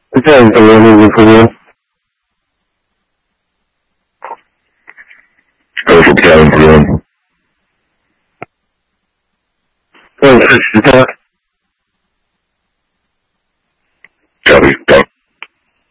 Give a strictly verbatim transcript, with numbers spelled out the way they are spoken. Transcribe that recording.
这样怎么录出呢？都是这样子。这是其他。找找